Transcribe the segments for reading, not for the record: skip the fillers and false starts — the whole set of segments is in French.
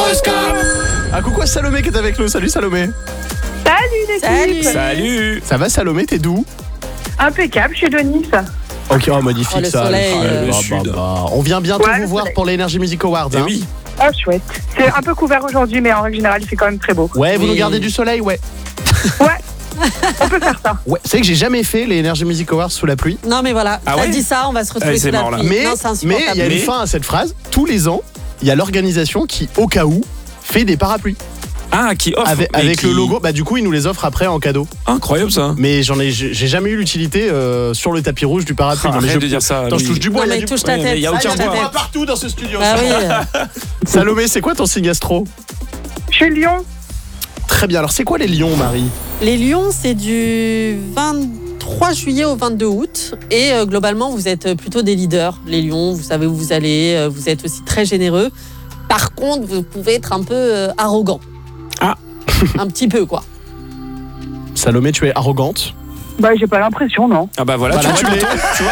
l'horoscope. Ah, coucou à Salomé qui est avec nous. Salut Salomé. Salut l'équipe. Salut. Ça va Salomé, t'es d'où? Impeccable, je suis de Nice. Ok, magnifique Oh, le ça. soleil. Le sud. On vient bientôt Ouais, vous le voir soleil. pour les Energy Music Awards. Eh Hein. oui. Ah, chouette. C'est un peu couvert aujourd'hui, mais en règle générale, il fait quand même très beau. Ouais, vous Oui. nous gardez du soleil, ouais. On peut faire ça. Ouais, c'est vrai que j'ai jamais fait les Energy Music Awards sous la pluie. Non mais voilà, Ah t'as ouais dit ça, on va se retrouver Allez, c'est sous la mort, là. pluie. Mais Non, c'est il y a insupportable. une fin à cette phrase. Tous les ans, il y a l'organisation qui, au cas où, fait des parapluies. Ah, qui offre. Avec le logo. Bah du coup, ils nous les offrent après en cadeau. Incroyable ça. Mais j'ai jamais eu l'utilité sur le tapis rouge du parapluie. Non, mais Arrête de dire ça. Attends, je lui. touche du bois. Non, il y a mais du- touche ta Ouais, tête. mais il y a touche aucun ta bois. tête. Bois partout dans ce studio. Bah oui. Salomé, c'est quoi ton signe astro? Je suis Lyon. Très bien. Alors, c'est quoi les lions, Marie? Les lions, c'est du 23 juillet au 22 août. Et globalement, vous êtes plutôt des leaders. Les lions, vous savez où vous allez. Vous êtes aussi très généreux. Par contre, vous pouvez être un peu arrogant. Ah. Un petit peu, quoi. Salomé, tu es arrogante. Bah, j'ai pas l'impression, non. Ah bah voilà, Voilà, tu tu l'es. vois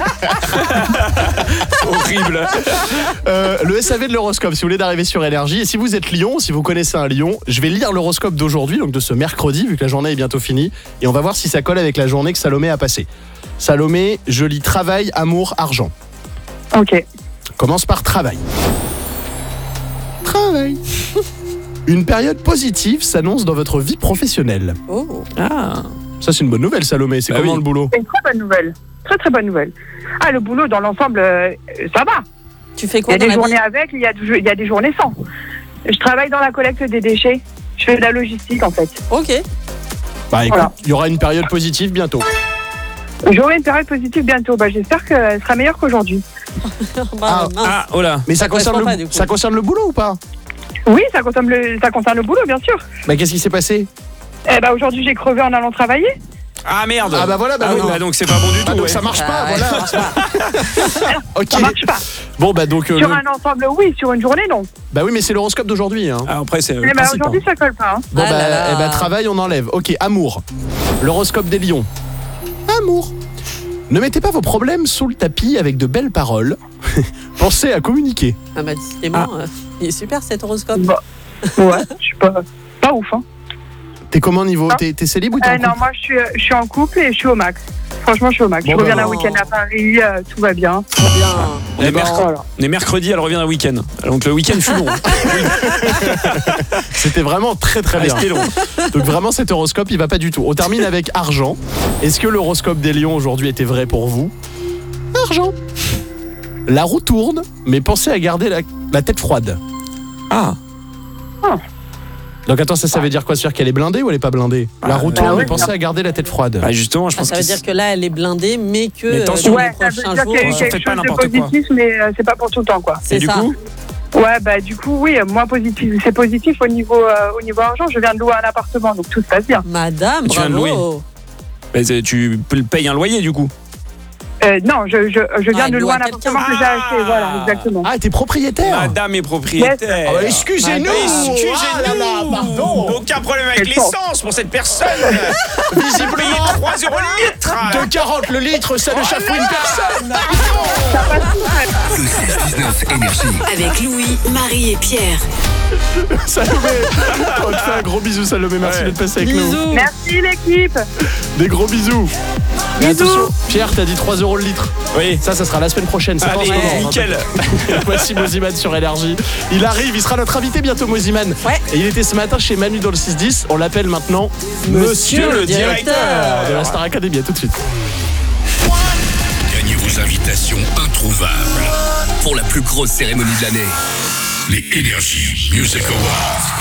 tonton. Horrible. Le SAV de l'horoscope, si vous voulez d'arriver sur Énergie. Et si vous êtes lion, si vous connaissez un lion, je vais lire l'horoscope d'aujourd'hui, donc de ce mercredi, vu que la journée est bientôt finie. Et on va voir si ça colle avec la journée que Salomé a passée. Salomé, je lis travail, amour, argent. Ok. Commence par travail. Travail. Une période positive s'annonce dans votre vie professionnelle. Oh. Ah. Ça, c'est une bonne nouvelle, Salomé. C'est Bah comment oui. le boulot? C'est une très bonne nouvelle. Très très bonne nouvelle. Ah, le boulot dans l'ensemble, ça va. Tu fais Il y quoi a dans des la vie? journées avec, il y a des journées sans. Je travaille dans la collecte des déchets. Je fais de la logistique en fait. Ok. Bah écoute, Voilà. il y aura une période positive bientôt. J'aurai une période positive bientôt. Bah, j'espère qu'elle sera meilleure qu'aujourd'hui. Bah, mince. Ah, oh là. Mais ça correspond concerne, pas, du coup. ça concerne le boulot ou pas? Oui, ça concerne le boulot, bien sûr. Bah qu'est-ce qui s'est passé? Eh bah, aujourd'hui, j'ai crevé en allant travailler. Ah merde. Ah bah voilà, bah Ah oui. oui, bah donc c'est pas bon du Bah tout. donc ouais. ça marche pas, Ah ouais, voilà. ça marche pas. Ok. Ça marche pas. Bon bah donc Sur un ensemble, oui. Sur une journée, non. bah oui, mais c'est l'horoscope d'aujourd'hui. Hein. Ah, après c'est le Mais bah, principe, aujourd'hui, ça colle pas. Hein. Bon Ah bah, là là. eh bah, travail, on enlève. Ok, amour. L'horoscope des lions. Amour. Ne mettez pas vos problèmes sous le tapis avec de belles paroles. Pensez à communiquer. Ah bah décidément, il est super cet horoscope. Bah, ouais, je suis pas ouf. Hein. T'es comment niveau? Ah. T'es célib ou t'es en Non, couple? moi, je suis en couple et je suis au max. Franchement, je suis au max. Bon, je reviens bah, d'un week-end à Paris, tout va bien. Très bien. On est, Voilà. on est mercredi, elle revient un week-end. Donc le week-end fut long. C'était vraiment très très Ah, bien. c'était long. Donc vraiment cet horoscope il va pas du tout. On termine avec argent. Est-ce que l'horoscope des lions aujourd'hui était vrai pour vous? Argent. La roue tourne, mais pensez à garder la tête froide. Ah. Donc attends, ça veut dire quoi? C'est-à-dire qu'elle est blindée ou elle est pas blindée? La roue tourne, oui, mais pensez à garder la tête froide. Bah justement, je Ah, pense ça que veut dire que là, elle est blindée, mais que Mais attention. dans les Ouais, ça veut prochains dire jours, qu'il y a eu on quelque fait pas chose de n'importe quoi. positif, mais c'est pas pour tout le temps, quoi. c'est du ça. coup, Ouais, bah du coup, oui, moins positif. C'est positif au niveau argent. Je viens de louer un appartement, donc tout se passe bien. Madame, Tu viens de bravo. bah, tu payes un loyer du coup. Non, je viens Ah, de elle louer loue à un appartement que j'ai acheté, voilà, exactement. Ah, t'es propriétaire? Madame est propriétaire. Ah bah, excusez-nous. Excusez-nous. Ah là là, pardon. Aucun problème avec Quelle chance. l'essence pour cette personne. Visiblement, 3 € le litre. 2,40 le litre, ça ne chauffe une personne. Le 6-19 Énergie. Avec Louis, Marie et Pierre. Salomé, on te fait un gros bisou Salomé, merci Ouais. d'être passé avec nous. Bisous. Merci l'équipe. Des gros bisous. Et Bisous. attention, Pierre, t'as dit 3 € le litre. Oui. Ça sera la semaine prochaine. C'est pas en Allez, ce moment, hein. nickel. Voici Moziman sur Énergie. Il arrive, il sera notre invité bientôt, Moziman. Ouais. Et il était ce matin chez Manu dans le 6-10. On l'appelle maintenant Monsieur le directeur de la Star Academy. À tout de suite. Gagnez vos invitations introuvables pour la plus grosse cérémonie de l'année. Les Energy Music Awards.